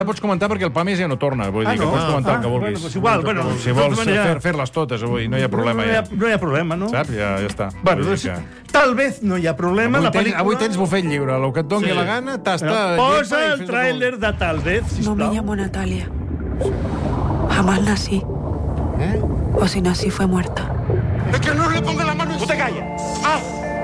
pots comentar perquè el Pàmies ja no torna. Vull dir que pots comentar el que vulguis. Doncs igual, si vols fer-les totes avui, no hi ha problema. No hi ha problema, no? Saps? Ja està. Bueno, doncs, tal vez no hi ha problema. Avui tens bufet lliure. El que et doni la gana, tasta... Posa el tràiler de Tal vez, sisplau. No me llamo Natalia. Jamás nací. O si nací fue muerta. ¡Es que no le ponga la mano! ¡Tú te calles! ¡Ah!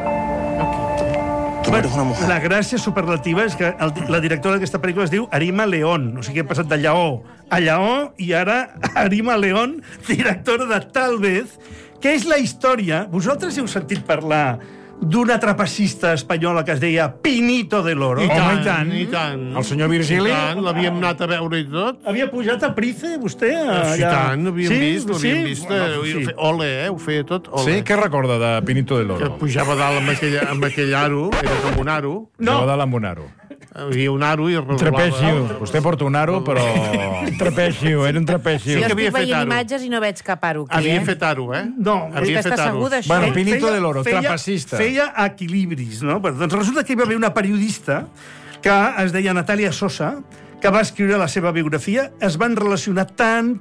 La gràcia superlativa és que la directora d'aquesta pel·lícula es diu Arima León. O sigui, ha passat de Lleó a Lleó i ara Arima León, directora de Tal vez, que és la història... Vosaltres heu sentit parlar d'una trapecista espanyola que es deia Pinito del Oro? I tant. El senyor Virgili? I tant, l'havíem anat a veure i tot. Havia pujat a Price, vostè? I tant, l'havíem vist. Ole, ho feia tot. Sí? Què recorda de Pinito del Que Oro? pujava dalt amb aquell aro, era com un aro. No. Pujava dalt amb un aro. Hi havia un aro i es revolava. Trapècio. Vostè porta un aro, però... Trapècio, era un trapècio. Jo que havia estic fet veient aro. imatges i no veig cap aro aquí, Havia fet aro, No, havia és que fet està aro. segur d'això. Bueno, Pinito del Oro, feia trapecista. Feia equilibris, no? Doncs resulta que hi va haver una periodista que es deia Natàlia Sosa, que va escriure la seva biografia, es van relacionar tant,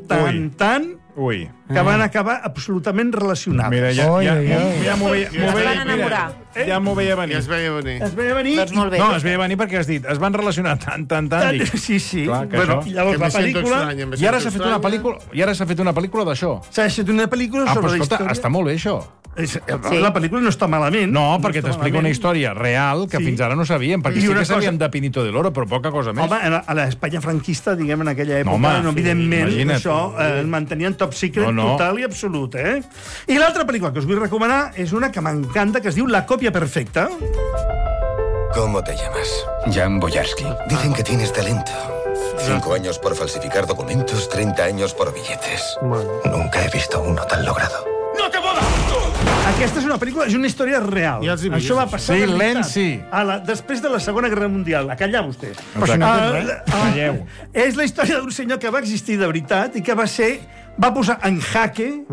Ui. que van acabar absolutament relacionades. Mira, ja m'ho veia... Es van enamorar. Ja m'ho veia I venir. es veia venir. Es veia venir... Doncs molt bé. No, es veia venir perquè has dit, es van relacionar tant, dic. Sí. Clar, que Bueno, això- llavors Que la em sento pel·lícula... estrany, em I ara sento s'ha fet una estranya. pel·lícula, i ara s'ha fet una pel·lícula d'això. S'ha fet una pel·lícula Ah, sobre però la escolta, història... està molt bé, això. La pel·lícula no està malament. No, perquè està t'explica una malament. història real que Sí. fins ara no sabíem, perquè I sí una que sabíem cosa- de Pinito del Oro, però poca cosa més. Home, a l'Espanya franquista, diguem, en aquella època, home, evidentment, imagina't. això el mantenien top secret No. total i absolut, eh? I l'altra pel·lícula que us vull recomanar és una que m'encanta, que es diu La còpia perfecta. ¿Cómo te llamas? Jan Boyarsky. Dicen que tienes talento. 5 años por falsificar documentos, 30 años por billetes. Nunca he visto uno tan logrado. ¡No te modas! Aquesta és una pel·lícula, és una història real. Ja els he vist. Això va passar de veritat. Silenci. Després de la Segona Guerra Mundial. A callar, vostè. Calleu. És la història d'un senyor que va existir de veritat i que va posar en jaque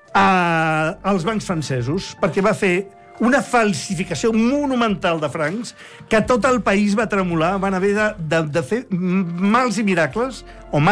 als bancs francesos perquè va fer una falsificació monumental de francs que tot el país va tremolar, van haver de fer mans i miracles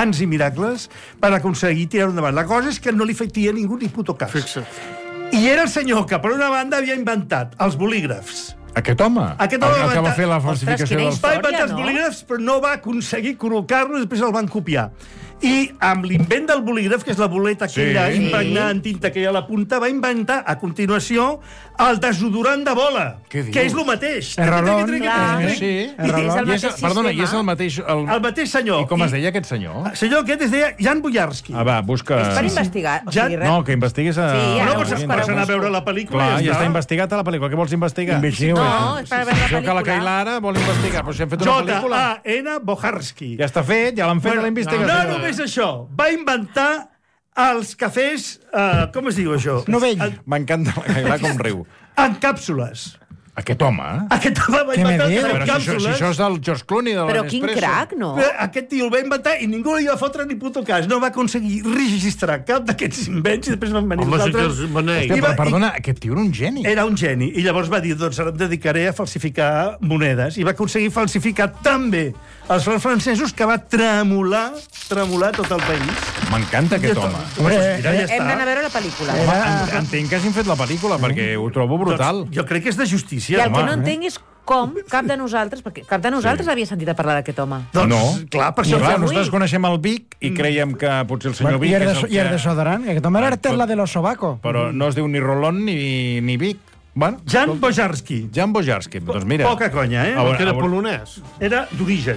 per aconseguir tirar endavant. La cosa és que no li feia ningú ni puto cas. Fixa't. I era el senyor que, per una banda, havia inventat els bolígrafs. Aquest home? Aquest home El que va va fer la falsificació quina dels... història. Va inventar els no? bolígrafs, però no va aconseguir col·locar-los, després el van copiar. I amb l'invent del bolígraf, que és la boleta aquella impregnada en tinta que hi ha a la punta, va inventar, a continuació, el desodorant de bola, Què dius? que és el mateix. Errolón. Clar. Sí. És el mateix Perdona, i és sistema. el mateix... El mateix senyor. I com es deia aquest senyor? El senyor aquest es deia Jan Boyarsky. Ah, va, busca... És per investigar. O Ja- sigui, res. No, que investiguis a... Sí, ja No, ho pots busco, ara ho anar a busco. veure la pel·lícula Clar, i ja està investigat a la pel·lícula. Què vols investigar? No, és per veure la Això que la pel·lícula. Cailà ara vol investigar. Però si hem fet una pel·lícula... J.A.N. Boyarsky. Ja està fet, ja l'han fet la investigació. No només això, va inventar els cafès... com es diu això? Novell. M'encanta la Cailà com riu. En càpsules. Aquest home, eh? Aquest home va Què me inventar dius? en Però si càpsules. això és del George Clooney, de Però la quin Nespresso. crac, no? Però aquest tio el va inventar i ningú li va fotre ni puto cas. No va aconseguir registrar cap d'aquests invents i després van venir Home, els sí que altres. els beneït. Hòstia, I va- però perdona, aquest tio era un geni. Era un geni. I llavors va dir, doncs ara em dedicaré a falsificar monedes. I va aconseguir falsificar també els francesos, que va tremolar tot el país. M'encanta aquest home. Mira, ja Hem està. d'anar a veure la pel·lícula. Entenc que hagin fet la pel·lícula, perquè ho trobo brutal. Doncs jo crec que és de I justícia. el que home. no entenc és com cap de nosaltres, perquè cap de nosaltres havia sentit a parlar d'aquest home. Doncs, No. clar, per I això... clar, avui- nosaltres coneixem el Vic i creiem que potser el senyor Bueno, Vic y el, és de, el y el que... desodorant, que tomar era la de los sobacos. Però no es diu ni Rolón ni Vic. Bueno, Jan Boyarsky. Jan Boyarsky. Doncs mira... Poca conya, eh? A veure, Que era a veure. polonès. Era d'origen,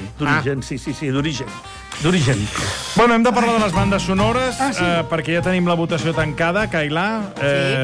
sí, d'origen. Bueno, hem de parlar de les bandes sonores, perquè ja tenim la votació tancada, Cailà.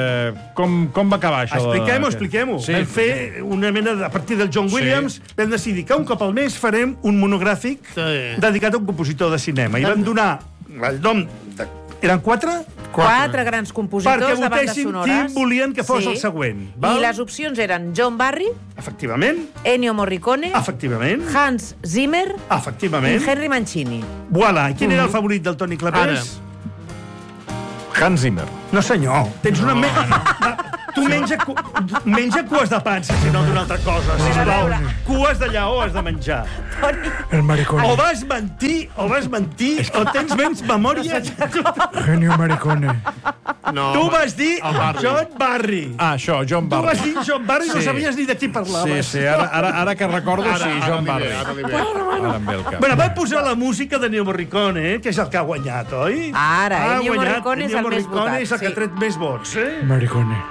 Com va acabar això? Expliquem-ho. Sí. Vam fer una mena de... A partir del John Williams, vam decidir que un cop al mes farem un monogràfic dedicat a un compositor de cinema. I vam donar el nom de... Eren 4? 4 grans compositors Perquè de bandes votessin sonores. quin volien que fos el següent. Val? I les opcions eren John Barry, Efectivament. Ennio Morricone, Efectivament. Hans Zimmer i Efectivament. Henry Mancini. Voilà. I quin era el favorit del Toni Clapés? Hans Zimmer. No, senyor. Tens una... Tu menja cues de pansa, si no d'una altra cosa, sisplau. Cues de lleó has de menjar. El maricón. O vas mentir, o tens menys memòria. Genio maricone. No, Tu vas dir John Barry. Ah, això, John Tu vas Barry. dir John Barry i no Sí. sabies ni de qui parlaves. Sí, ara que recordo, sí, John Barry. Ara li ve. Ara em ve el cap. Bueno, va posar la música de Ennio Morricone, que és el que ha guanyat, oi? Ara, Ha Ennio guanyat. Morricone és el Ennio més Morricone votat, és el que sí. ha tret més vots, Maricone.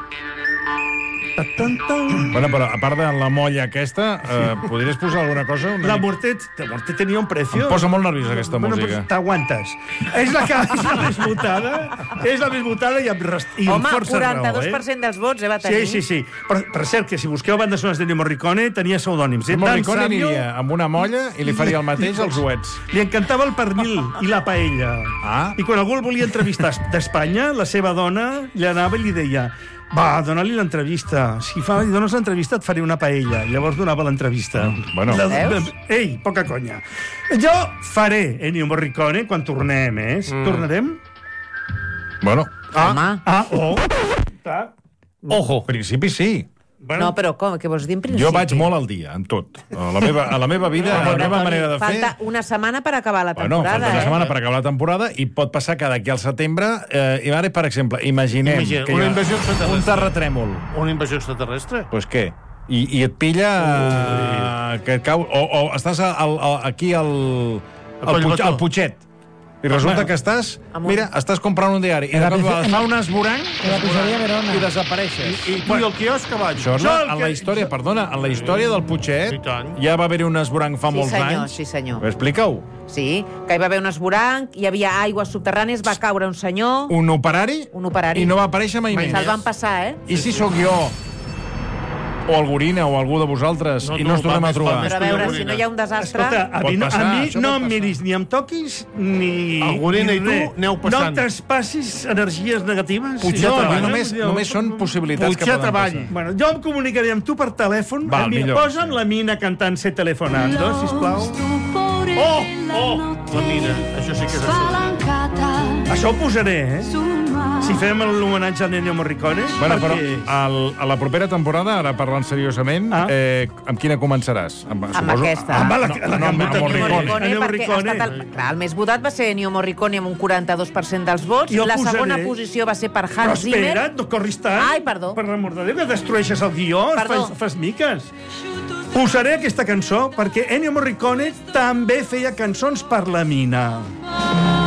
Bueno, però a part de la molla aquesta, podries posar alguna cosa? La muerte tenia un precio. Em posa molt nerviós aquesta Bueno, música. pues t'aguantes. És la més votada. És la més votada i amb Home, força raó, 42% dels vots va tenir. Sí. Per cert, que si busqueu bandes sonores d'Ennio Morricone, tenia pseudònims. El Morricone aniria amb una molla i li faria el mateix als uets. Li encantava el pernil i la paella. Ah. I quan algú el volia entrevistar d'Espanya, la seva dona li anava i li deia: va, dona-li l'entrevista. Si li dones l'entrevista et faré una paella. Llavors donava l'entrevista. Bueno. Veus? Ei, poca conya. Jo faré Ennio Morricone quan tornem, Tornarem? Bueno, Home. ojo. En principi sí. Bueno, No, però com? Què vols dir en principi? Jo vaig molt al dia, en tot. A la meva vida, a la meva manera de fer... Falta una setmana per acabar la Bueno, temporada, falta una setmana per acabar la temporada i pot passar que d'aquí al setembre... I ara, per exemple, imaginem Imagina, que una hi ha invasió extraterrestre. un terratrèmol. Una invasió extraterrestre? Doncs què? I et pilla... que et cau... O estàs aquí al Putxet. I resulta que estàs... Mira, estàs comprant un diari i de cop fa un esborrany En la pizzeria Verona. i desapareixes. I tu i el quiosc que vaig. Això en la història, perdona, en la història del Putxet I tant. ja va haver-hi un esborrany fa molts anys. Sí, senyor. Explica-ho. Sí, que hi va haver un esvoranc, hi havia aigües subterrànies, va caure un senyor... Un operari operari. i no va aparèixer mai més. Se'l van passar, I si sóc jo, o el Gorina, o algú de vosaltres, i no ens tornem a trobar? Però a veure, si no hi ha un desastre... escolta, a Pot mi passar, això no pot em passar. miris ni em toquis ni... El Gorina i tu res. aneu passant. No traspasis energies negatives. Putxet Ja treball. treballes, Només són possibilitats que Putxet poden treball. passar. Bueno, jo em comunicaré amb tu per telèfon. Val, millor. Posa'm la Mina cantant Se Telefonando, sisplau. La mina, això sí que és absurd. Això ho posaré, Si fem l'homenatge a Ennio Morricone. Bueno, però perquè... a la propera temporada, ara parlant seriosament, amb quina començaràs? Amb aquesta. Amb la amb Morricone. Ennio perquè ha Morricone. estat el més votat va ser Ennio Morricone amb un 42% dels vots. Jo La posaré- segona posició va ser per Però Hans Zimmer. espera't, no corris tant. Ai, perdó. Per l'amor de Déu, que destrueixes el guió, Perdó. fas miques. Posaré aquesta cançó perquè Ennio Morricone també feia cançons per la Mina.